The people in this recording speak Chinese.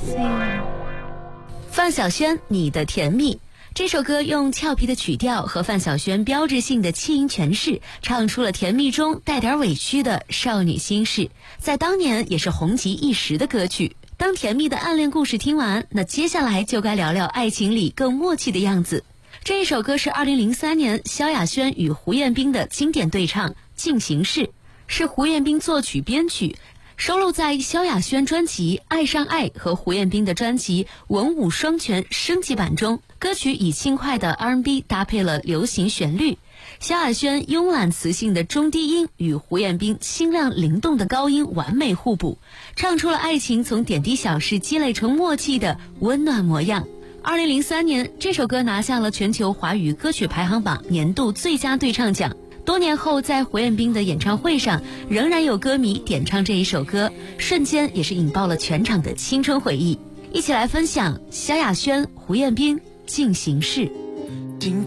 范晓萱，你的甜蜜。这首歌用俏皮的曲调和范晓萱标志性的气音诠释，唱出了甜蜜中带点委屈的少女心事，在当年也是红极一时的歌曲。当甜蜜的暗恋故事听完，那接下来就该聊聊爱情里更默契的样子。这一首歌是2003年萧亚轩与胡彦斌的经典对唱《进行式》，是胡彦斌作曲编曲，收录在萧亚轩专辑《爱上爱》和胡彦斌的专辑《文武双全》升级版中。歌曲以轻快的 R&B 搭配了流行旋律，萧亚轩慵懒磁性的中低音与胡彦斌清亮灵动的高音完美互补，唱出了爱情从点滴小事积累成默契的温暖模样。2003年，这首歌拿下了全球华语歌曲排行榜年度最佳对唱奖。多年后，在胡彦斌的演唱会上，仍然有歌迷点唱这一首歌，瞬间也是引爆了全场的青春回忆。一起来分享萧亚轩、胡彦斌进行式。 今